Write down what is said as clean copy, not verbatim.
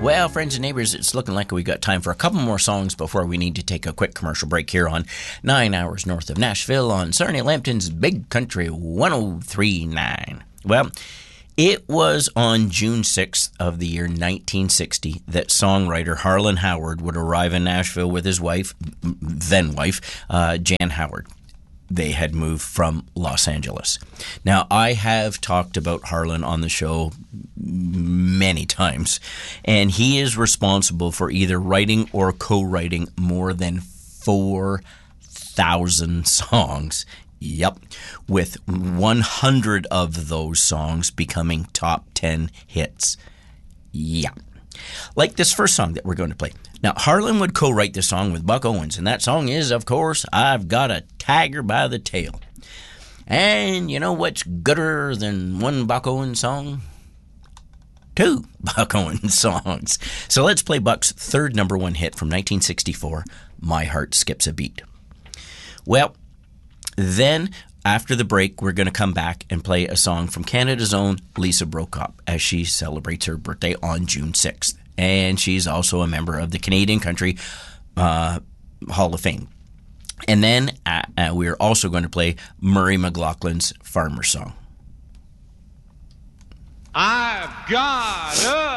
Well, friends and neighbors, it's looking like we got time for a couple more songs before we need to take a quick commercial break here on 9 hours north of Nashville on Sarnia Lambton's Big Country 103.9. Well, it was on June 6th of the year 1960 that songwriter Harlan Howard would arrive in Nashville with his wife, then wife, Jan Howard. They had moved from Los Angeles. Now, I have talked about Harlan on the show many times, and he is responsible for either writing or co-writing more than 4,000 songs. Yep, with 100 of those songs becoming top 10 hits. Yeah. Like this first song that we're going to play. Now, Harlan would co-write the song with Buck Owens, and that song is, of course, I've Got a Tiger by the Tail. And you know what's gooder than one Buck Owens song? Two Buck Owens songs. So let's play Buck's third number one hit from 1964, My Heart Skips a Beat. Well, then after the break, we're going to come back and play a song from Canada's own Lisa Brokop as she celebrates her birthday on June 6th. And she's also a member of the Canadian Country Hall of Fame. And then we're also going to play Murray McLaughlin's Farmer Song. I've got a